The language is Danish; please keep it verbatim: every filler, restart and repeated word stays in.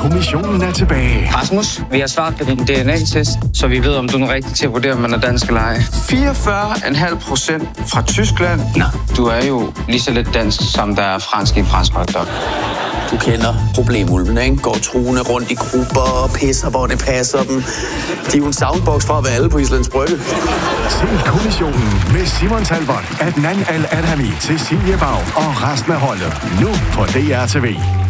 kommissionen er tilbage. Rasmus, vi har svaret på din D N A-test, så vi ved, om du er rigtig til at vurdere, om man er dansk eller ej. fireogfyrre komma fem procent fra Tyskland. Nej, du er jo lige så lidt dansk, som der er fransk i en fransk hotdog. Du kender problemulven, ikke? Går truende rundt i grupper og pisser, hvor det passer dem. De er jo en soundbox fra at være alle på Islands Brygge. Se kommissionen med Simon Talbot, Adnan Al-Adhami, Cecilie Bag og resten af holdet. Nu på D R T V.